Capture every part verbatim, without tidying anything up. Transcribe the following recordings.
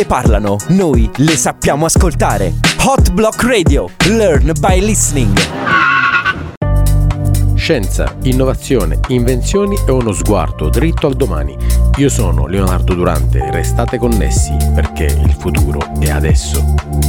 parlano, noi le sappiamo ascoltare. Hot Block Radio. Learn by listening. Scienza, innovazione, invenzioni e uno sguardo dritto al domani. Io sono Leonardo Durante, restate connessi perché il futuro è adesso.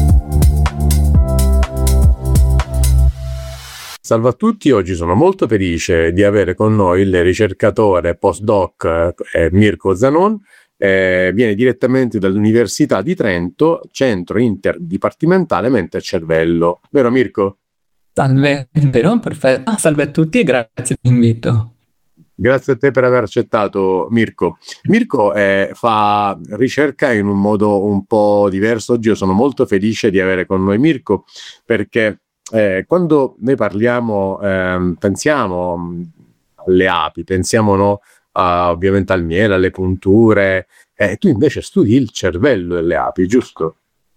Salve a tutti, oggi sono molto felice di avere con noi il ricercatore postdoc eh, Mirko Zanon. Eh, viene direttamente dall'Università di Trento, centro interdipartimentale mente e cervello. Vero Mirko? Salve, vero? Perfetto. Ah, salve a tutti e grazie dell'invito. Grazie a te per aver accettato, Mirko. Mirko eh, fa ricerca in un modo un po' diverso. Oggi io sono molto felice di avere con noi Mirko perché eh, quando noi parliamo, eh, pensiamo alle api, pensiamo no, a, ovviamente al miele, alle punture, eh, tu invece studi il cervello delle api, giusto?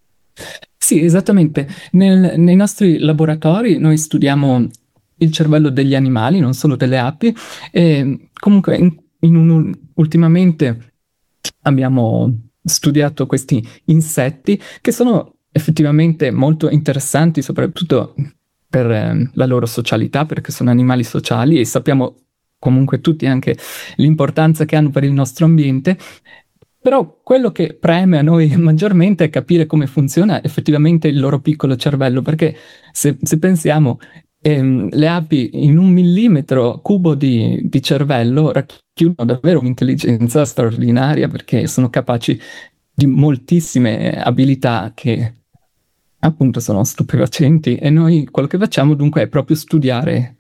Sì, esattamente. Nel- nei nostri laboratori noi studiamo il cervello degli animali, non solo delle api, e comunque in, in un- ultimamente abbiamo studiato questi insetti che sono effettivamente molto interessanti, soprattutto per eh, la loro socialità, perché sono animali sociali e sappiamo comunque tutti anche l'importanza che hanno per il nostro ambiente. Però quello che preme a noi maggiormente è capire come funziona effettivamente il loro piccolo cervello, perché se, se pensiamo, ehm, le api in un millimetro cubo di, di cervello racchiudono davvero un'intelligenza straordinaria, perché sono capaci di moltissime abilità che appunto sono stupefacenti, e noi quello che facciamo dunque è proprio studiare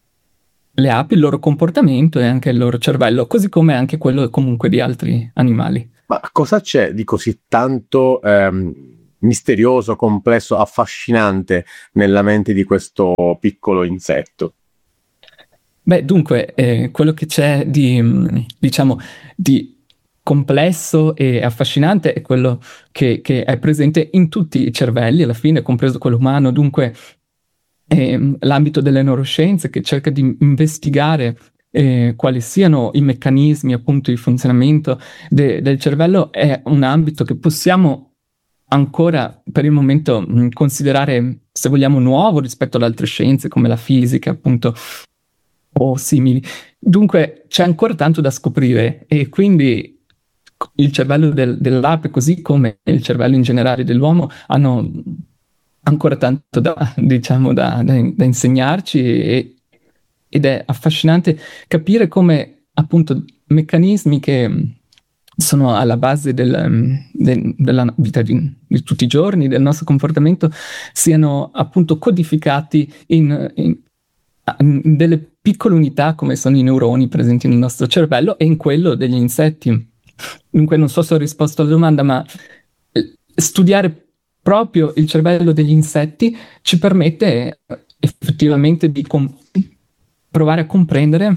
le api, il loro comportamento e anche il loro cervello, così come anche quello comunque di altri animali. Ma cosa c'è di così tanto ehm, misterioso, complesso, affascinante nella mente di questo piccolo insetto? Beh, dunque, eh, quello che c'è di, mh, diciamo, di complesso e affascinante è quello che, che è presente in tutti i cervelli, alla fine, compreso quello umano. Dunque, ehm, l'ambito delle neuroscienze che cerca di investigare eh, quali siano i meccanismi appunto di funzionamento de- del cervello è un ambito che possiamo ancora per il momento mh, considerare, se vogliamo, nuovo rispetto ad altre scienze come la fisica appunto o simili. Dunque c'è ancora tanto da scoprire, e quindi il cervello del- dell'ape, così come il cervello in generale dell'uomo, hanno ancora tanto da, diciamo, da, da- da insegnarci, e- ed è affascinante capire come appunto meccanismi che mh, sono alla base del, mh, del- della vita di, di tutti i giorni, del nostro comportamento, siano appunto codificati in, in- in delle piccole unità come sono i neuroni presenti nel nostro cervello e in quello degli insetti. Dunque non so se ho risposto alla domanda, ma eh, studiare proprio il cervello degli insetti ci permette eh, effettivamente di com- provare a comprendere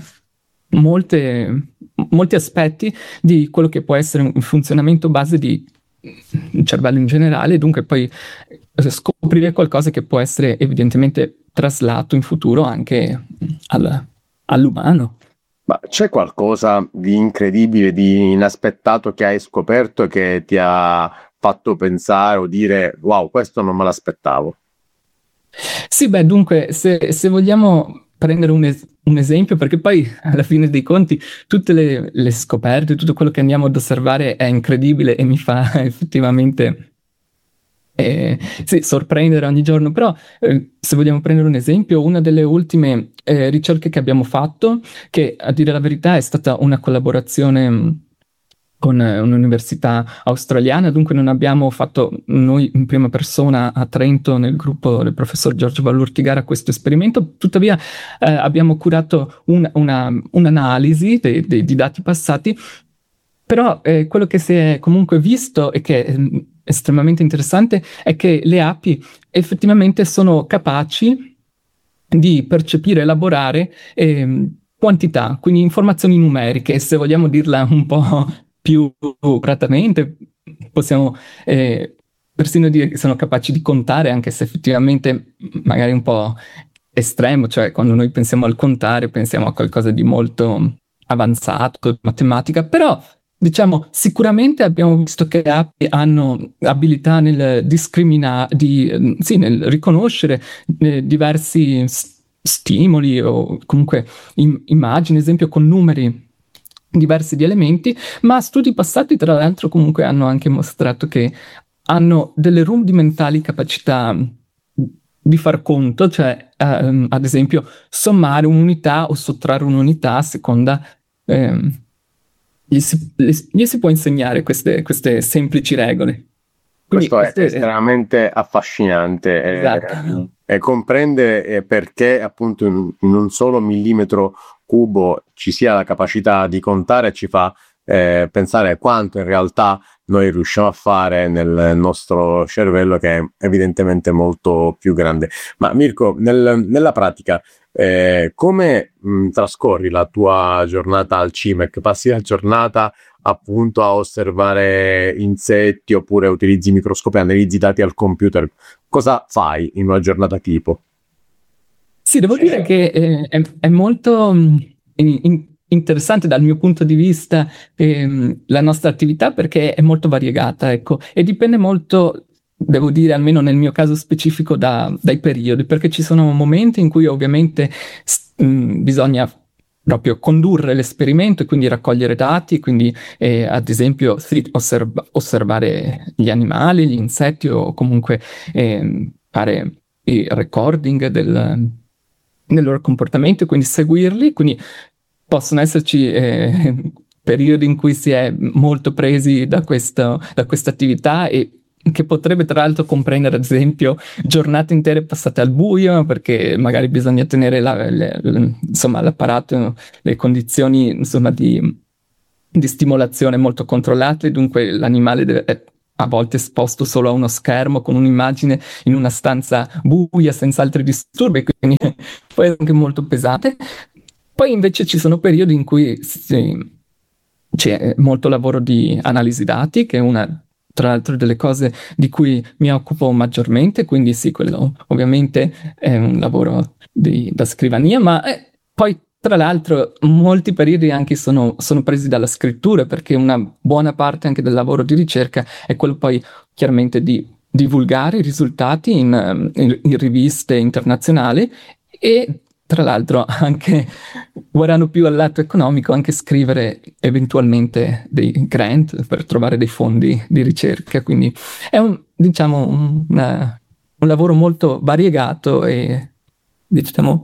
molte, molti aspetti di quello che può essere un funzionamento base di un cervello in generale, dunque poi eh, scoprire qualcosa che può essere evidentemente traslato in futuro anche al- all'umano. Ma c'è qualcosa di incredibile, di inaspettato che hai scoperto che ti ha fatto pensare o dire wow, questo non me l'aspettavo? Sì, beh, dunque, se, se vogliamo prendere un, es- un esempio, perché poi alla fine dei conti tutte le, le scoperte, tutto quello che andiamo ad osservare è incredibile e mi fa effettivamente eh, sì, sorprendere ogni giorno. Però eh, se vogliamo prendere un esempio, una delle ultime eh, ricerche che abbiamo fatto, che a dire la verità è stata una collaborazione mh, con eh, un'università australiana, dunque non abbiamo fatto noi in prima persona a Trento nel gruppo del professor Giorgio Vallurtigara questo esperimento, tuttavia eh, abbiamo curato un- una- un'analisi dei, dei- di dati passati. Però eh, quello che si è comunque visto e che è mm, estremamente interessante è che le api effettivamente sono capaci di percepire e elaborare ehm, quantità, quindi informazioni numeriche. Se vogliamo dirla un po' più accuratamente, possiamo eh, persino dire che sono capaci di contare, anche se effettivamente magari un po' estremo, cioè quando noi pensiamo al contare pensiamo a qualcosa di molto avanzato, matematica, però diciamo, sicuramente abbiamo visto che le api hanno abilità nel discriminare, di, eh, sì, nel riconoscere eh, diversi s- stimoli o comunque im- immagini, ad esempio con numeri diversi di elementi, ma studi passati tra l'altro comunque hanno anche mostrato che hanno delle rudimentali capacità di far conto, cioè ehm, ad esempio sommare un'unità o sottrarre un'unità a seconda ehm, gli, si, le- gli si può insegnare queste, queste semplici regole. Quindi Questo è queste, estremamente affascinante esatto. e, e comprendere eh, perché appunto in, in un solo millimetro cubo ci sia la capacità di contare ci fa eh, pensare quanto in realtà noi riusciamo a fare nel nostro cervello, che è evidentemente molto più grande. Ma Mirko, nel- nella pratica, eh, come mh, trascorri la tua giornata al C I M E C? Passi la giornata appunto a osservare insetti oppure utilizzi microscopi, analizzi i dati al computer? Cosa fai in una giornata tipo? Sì, devo dire che eh, è, è molto mh, in- in- interessante dal mio punto di vista ehm, la nostra attività perché è molto variegata, ecco, e dipende molto, devo dire, almeno nel mio caso specifico, da- dai periodi, perché ci sono momenti in cui ovviamente s- mh, bisogna proprio condurre l'esperimento e quindi raccogliere dati, quindi eh, ad esempio sì, osserva- osservare gli animali, gli insetti o comunque ehm, fare i recording del, del loro comportamento e quindi seguirli, quindi possono esserci eh, periodi in cui si è molto presi da questo, da questa attività e che potrebbe tra l'altro comprendere ad esempio giornate intere passate al buio perché magari bisogna tenere la- le- le- insomma, l'apparato, le condizioni insomma, di, di stimolazione molto controllate, dunque l'animale deve, è a volte esposto solo a uno schermo con un'immagine in una stanza buia senza altri disturbi, quindi poi è anche molto pesante. Poi invece ci sono periodi in cui si- c'è molto lavoro di analisi dati, che è una tra l'altro delle cose di cui mi occupo maggiormente, quindi sì, quello ovviamente è un lavoro di- da scrivania, ma eh, poi tra l'altro molti periodi anche sono, sono presi dalla scrittura, perché una buona parte anche del lavoro di ricerca è quello poi chiaramente di divulgare i risultati in, ehm, in- in riviste internazionali e tra l'altro anche guardando più al lato economico, anche scrivere eventualmente dei grant per trovare dei fondi di ricerca. Quindi è un, diciamo, un, una- un lavoro molto variegato e diciamo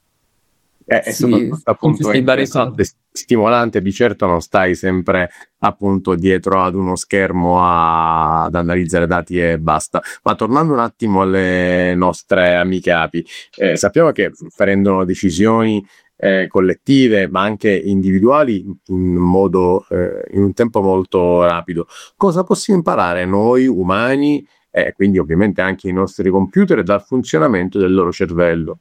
Eh, e si soprattutto appunto è consiste in varie interessante, cose. s- stimolante, di certo non stai sempre appunto dietro ad uno schermo a- ad analizzare dati e basta. Ma tornando un attimo alle nostre amiche api, eh, sappiamo che prendono decisioni eh, collettive ma anche individuali in modo, eh, in un tempo molto rapido. Cosa possiamo imparare noi umani e quindi ovviamente anche i nostri computer dal funzionamento del loro cervello?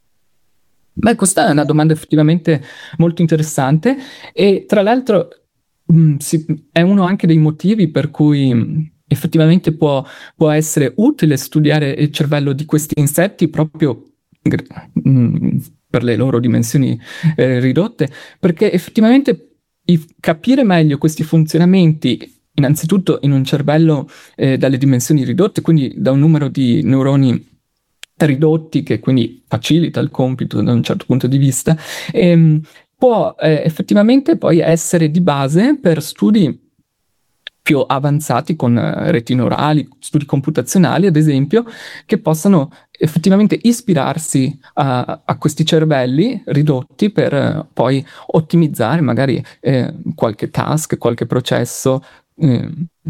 Beh, questa è una domanda effettivamente molto interessante e tra l'altro mh, si- è uno anche dei motivi per cui mh, effettivamente può, può essere utile studiare il cervello di questi insetti proprio gr- mh, per le loro dimensioni eh, ridotte, perché effettivamente i- capire meglio questi funzionamenti, innanzitutto in un cervello eh, dalle dimensioni ridotte, quindi da un numero di neuroni ridotti, che quindi facilita il compito da un certo punto di vista, ehm, può eh, effettivamente poi essere di base per studi più avanzati con eh, reti neurali, studi computazionali, ad esempio, che possano effettivamente ispirarsi a, a questi cervelli ridotti per eh, poi ottimizzare magari eh, qualche task, qualche processo, eh,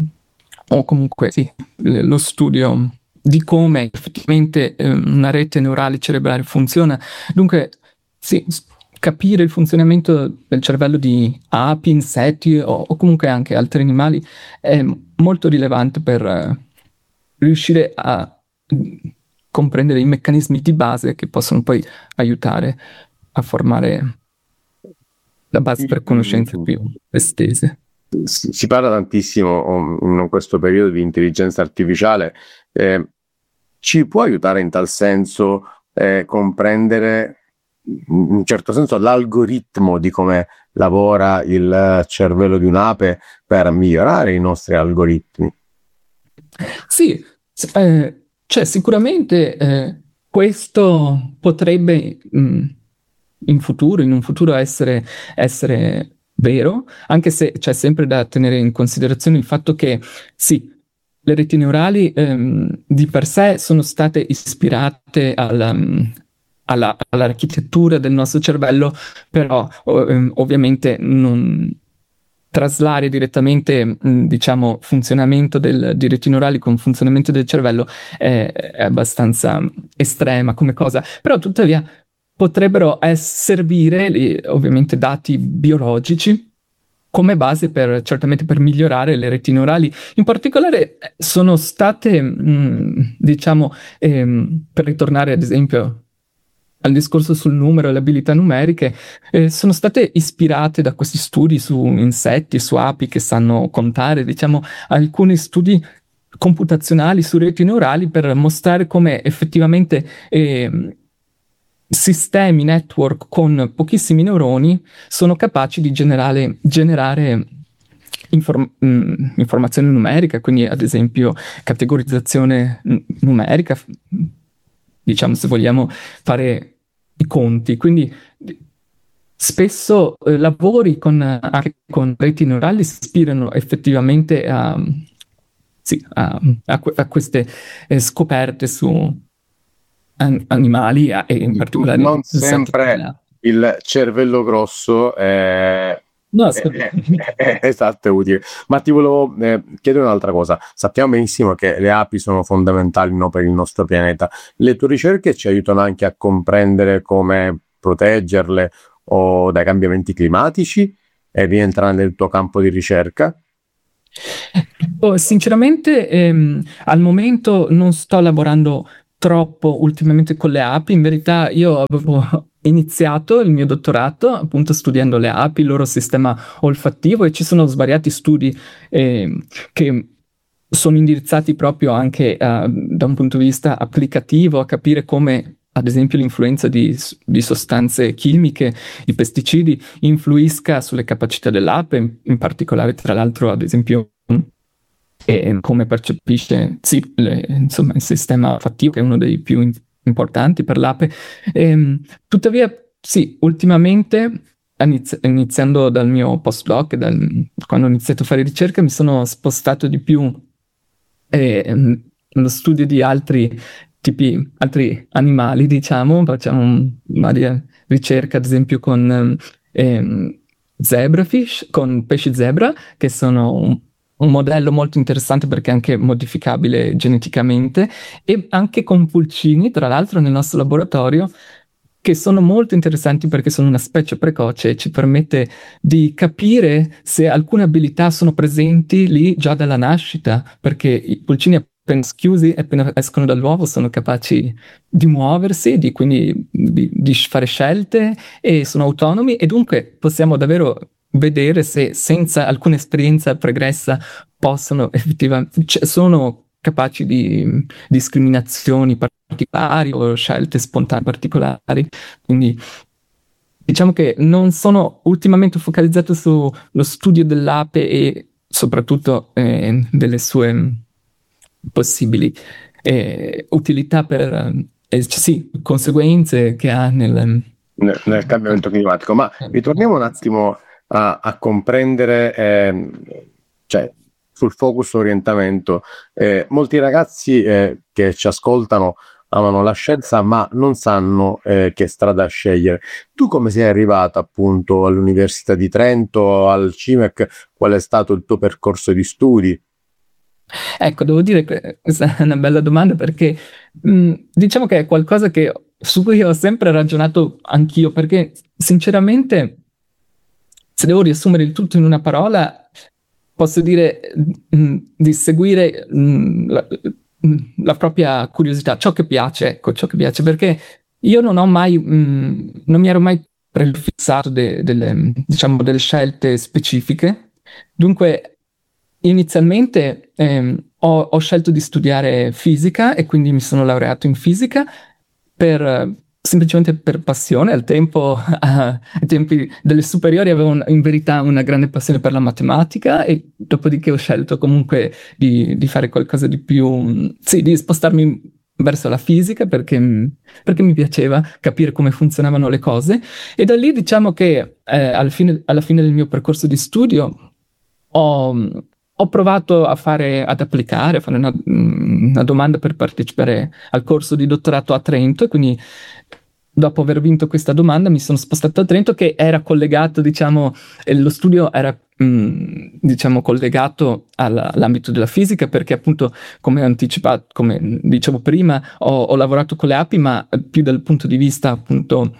o comunque sì, l- lo studio di come effettivamente eh, una rete neurale cerebrale funziona. Dunque, sì, s- capire il funzionamento del cervello di api, insetti o, o comunque anche altri animali è molto rilevante per eh, riuscire a mm, comprendere i meccanismi di base che possono poi aiutare a formare la base per conoscenze più estese. Si si parla tantissimo um, in questo periodo di intelligenza artificiale. Eh, ci può aiutare in tal senso eh, comprendere in un certo senso l'algoritmo di come lavora il cervello di un'ape per migliorare i nostri algoritmi. Sì, s- eh, cioè sicuramente eh, questo potrebbe mh, in futuro, in un futuro essere, essere vero, anche se c'è sempre da tenere in considerazione il fatto che sì, le reti neurali ehm, di per sé sono state ispirate alla, mh, alla- all'architettura del nostro cervello, però o- ehm, ovviamente non traslare direttamente, mh, diciamo, funzionamento del, di reti neurali con funzionamento del cervello è, è abbastanza estrema come cosa, però tuttavia potrebbero ess- servire, eh, ovviamente, dati biologici come base per, certamente per migliorare le reti neurali. In particolare eh, sono state, mh, diciamo, ehm, per ritornare ad esempio al discorso sul numero e le abilità numeriche, eh, sono state ispirate da questi studi su insetti, su api che sanno contare, diciamo, alcuni studi computazionali su reti neurali per mostrare come effettivamente ehm, sistemi network con pochissimi neuroni sono capaci di generare, generare inform- mh, informazione numerica, quindi ad esempio categorizzazione n- numerica, f- diciamo se vogliamo fare i conti. Quindi d- spesso eh, lavori con, anche con reti neurali si ispirano effettivamente a, sì, a, a que- a queste eh, scoperte su an- animali eh, e in particolare Non il settore sempre della... il cervello grosso è, No, è- aspetta. è- è esatto, è utile. Ma ti volevo eh, chiedere un'altra cosa. Sappiamo benissimo che le api sono fondamentali, no, per il nostro pianeta. Le tue ricerche ci aiutano anche a comprendere come proteggerle o dai cambiamenti climatici e rientra nel tuo campo di ricerca? Oh, sinceramente, ehm, al momento non sto lavorando troppo ultimamente con le api. In verità, io avevo iniziato il mio dottorato appunto studiando le api, il loro sistema olfattivo, e ci sono svariati studi ehm, che sono indirizzati proprio anche eh, da un punto di vista applicativo a capire come, ad esempio, l'influenza di, di sostanze chimiche, di pesticidi, influisca sulle capacità dell'ape, in, in particolare, tra l'altro, ad esempio, e come percepisce sì, le- insomma, il sistema fattivo, che è uno dei più in- importanti per l'ape. Ehm, tuttavia, sì, ultimamente, inizi- iniziando dal mio postdoc, dal- quando ho iniziato a fare ricerca, mi sono spostato di più ehm, nello studio di altri tipi, altri animali, diciamo. Facciamo un- varie ricerche, ad esempio, con ehm, ehm, zebrafish, con pesci zebra, che sono un un modello molto interessante perché è anche modificabile geneticamente, e anche con pulcini, tra l'altro, nel nostro laboratorio, che sono molto interessanti perché sono una specie precoce e ci permette di capire se alcune abilità sono presenti lì già dalla nascita, perché i pulcini appena schiusi, appena escono dall'uovo, sono capaci di muoversi, di, quindi di, di fare scelte, e sono autonomi, e dunque possiamo davvero vedere se senza alcuna esperienza pregressa possono effettivamente, cioè, sono capaci di discriminazioni particolari o scelte spontanee particolari. Quindi diciamo che non sono ultimamente focalizzato sullo studio dell'ape e soprattutto eh, delle sue possibili eh, utilità per eh, sì, conseguenze che ha nel... nel, nel cambiamento climatico. Ma ritorniamo un attimo a, a comprendere, ehm, cioè, sul focus orientamento. Eh, molti ragazzi eh, che ci ascoltano amano la scienza, ma non sanno eh, che strada scegliere. Tu come sei arrivata appunto all'Università di Trento, al CIMEC? Qual è stato il tuo percorso di studi? Ecco, devo dire che questa è una bella domanda perché mh, diciamo che è qualcosa che, su cui ho sempre ragionato anch'io, perché sinceramente, se devo riassumere il tutto in una parola, posso dire mh, di seguire mh, la, mh, la propria curiosità, ciò che piace, ecco, ciò che piace, perché io non ho mai, mh, non mi ero mai prefissato de- delle, diciamo, delle scelte specifiche. Dunque, inizialmente ehm, ho, ho scelto di studiare fisica e quindi mi sono laureato in fisica per semplicemente per passione. Al tempo, ai tempi delle superiori avevo un- in verità una grande passione per la matematica, e dopodiché ho scelto comunque di, di fare qualcosa di più, mh, sì, di spostarmi verso la fisica perché, mh, perché mi piaceva capire come funzionavano le cose, e da lì diciamo che eh, alla fine, alla fine del mio percorso di studio ho, ho provato a fare, ad applicare, a fare una, una domanda per partecipare al corso di dottorato a Trento, e quindi dopo aver vinto questa domanda mi sono spostato a Trento, che era collegato, diciamo, eh, lo studio era, mh, diciamo, collegato alla- all'ambito della fisica, perché appunto, come ho anticipato, come dicevo prima, ho, ho lavorato con le api, ma eh, più dal punto di vista appunto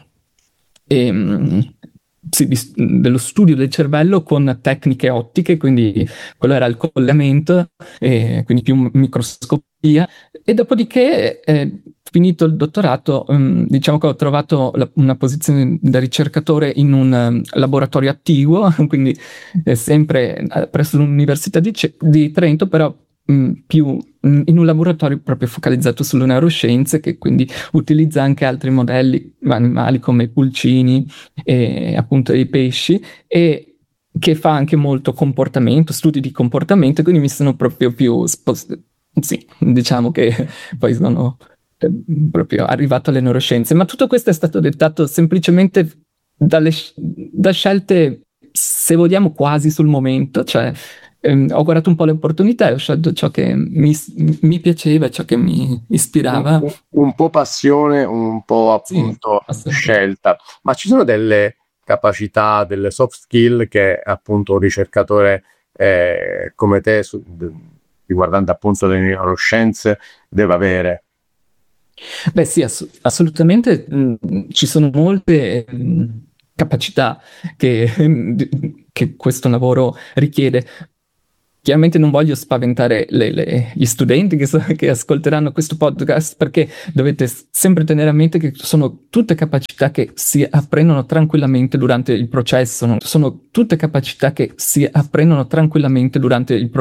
ehm, sì, di- dello studio del cervello con tecniche ottiche, quindi quello era il collegamento, e quindi più microscopia. E dopodiché, eh, finito il dottorato, ehm, diciamo che ho trovato la- una posizione da ricercatore in un ehm, laboratorio attiguo, quindi eh, sempre eh, presso l'Università di, Ce- di Trento, però mh, più mh, in un laboratorio proprio focalizzato sulle neuroscienze, che quindi utilizza anche altri modelli animali come i pulcini e appunto i pesci, e che fa anche molto comportamento, studi di comportamento, quindi mi sono proprio più spost- sì, diciamo che poi sono eh, proprio arrivato alle neuroscienze, ma tutto questo è stato dettato semplicemente dalle sc- da scelte, se vogliamo, quasi sul momento, cioè ehm, ho guardato un po' le opportunità e ho scelto ciò che mi, mi piaceva, ciò che mi Un, ispirava. un- un po' passione, un po' Sì, appunto assolutamente. scelta, ma ci sono delle capacità, delle soft skill che appunto un ricercatore eh, come te, su- d- riguardante appunto le neuroscienze, deve avere. Beh, sì, ass- assolutamente. mh, Ci sono molte mh, capacità che, che questo lavoro richiede. Chiaramente non voglio spaventare le- le- gli studenti che, so- che ascolteranno questo podcast, perché dovete s- sempre tenere a mente che sono tutte capacità che si apprendono tranquillamente durante il processo, no? Sono tutte capacità che si apprendono tranquillamente durante il processo.